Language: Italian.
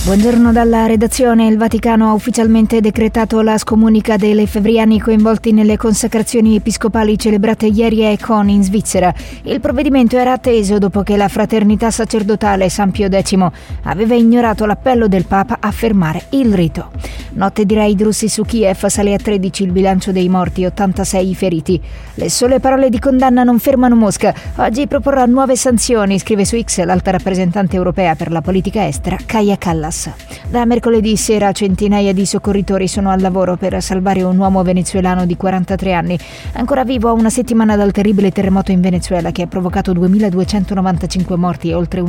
Buongiorno dalla redazione. Il Vaticano ha ufficialmente decretato la scomunica dei lefebvriani coinvolti nelle consacrazioni episcopali celebrate ieri a Econ in Svizzera. Il provvedimento era atteso dopo che la fraternità sacerdotale San Pio X aveva ignorato l'appello del Papa a fermare il rito. Notte di raid russi su Kiev, sale a 13 il bilancio dei morti, 86 i feriti. Le sole parole di condanna non fermano Mosca. Oggi proporrà nuove sanzioni, scrive su X l'alta rappresentante europea per la politica estera Kaja Kallas. Da mercoledì sera centinaia di soccorritori sono al lavoro per salvare un uomo venezuelano di 43 anni, ancora vivo a una settimana dal terribile terremoto in Venezuela che ha provocato 2.295 morti e oltre